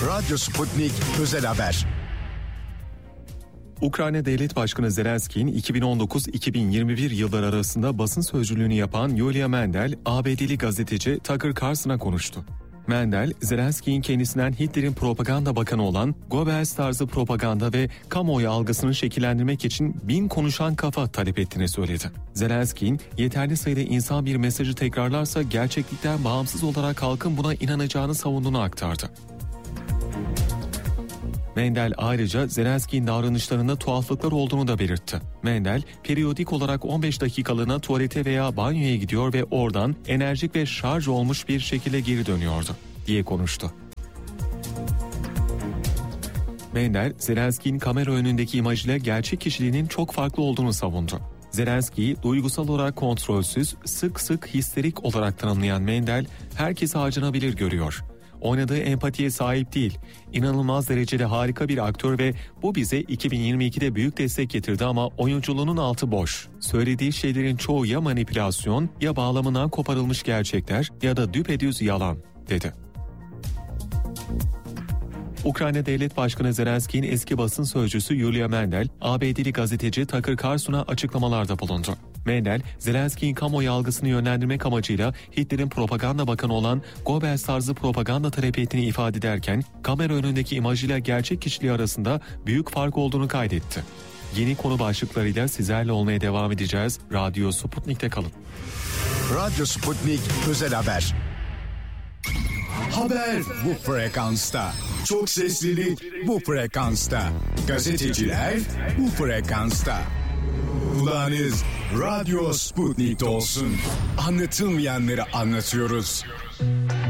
Radyo Sputnik Özel Haber. Ukrayna Devlet Başkanı Zelenski'nin 2019-2021 yılları arasında basın sözcülüğünü yapan Yulia Mendel, ABD'li gazeteci Tucker Carlson'a konuştu. Mendel, Zelenski'nin kendisinden Hitler'in propaganda bakanı olan Goebbels tarzı propaganda ve kamuoyu algısını şekillendirmek için 1000 konuşan kafa talep ettiğini söyledi. Zelenski'nin yeterli sayıda insan bir mesajı tekrarlarsa gerçeklikten bağımsız olarak halkın buna inanacağını savunduğunu aktardı. Mendel ayrıca Zelenski'nin davranışlarında tuhaflıklar olduğunu da belirtti. Mendel, periyodik olarak 15 dakikalığına tuvalete veya banyoya gidiyor ve oradan enerjik ve şarj olmuş bir şekilde geri dönüyordu, diye konuştu. Mendel, Zelenski'nin kamera önündeki imajıyla gerçek kişiliğinin çok farklı olduğunu savundu. Zelenski'yi duygusal olarak kontrolsüz, sık sık histerik olarak tanımlayan Mendel, herkesi harcanabilir görüyor. Oynadığı empatiye sahip değil. İnanılmaz derecede harika bir aktör ve bu bize 2022'de büyük destek getirdi ama oyunculuğunun altı boş. Söylediği şeylerin çoğu ya manipülasyon, ya bağlamından koparılmış gerçekler ya da düpedüz yalan, dedi. Ukrayna Devlet Başkanı Zelenski'nin eski basın sözcüsü Yulia Mendel, ABD'li gazeteci Tucker Carlson'a açıklamalarda bulundu. Mendel, Zelenski'nin kamuoyu algısını yönlendirmek amacıyla Hitler'in propaganda bakanı olan Goebbels tarzı propaganda talep ettiğini ifade ederken, kamera önündeki imajıyla gerçek kişiliği arasında büyük fark olduğunu kaydetti. Yeni konu başlıklarıyla sizlerle olmaya devam edeceğiz. Radyo Sputnik'te kalın. Radyo Sputnik Özel Haber. Haber bu frekansta. Çok seslilik bu frekansta. Gazeteciler bu frekansta. Kulağınız Radyo Sputnik'te olsun. Anlatılmayanları anlatıyoruz.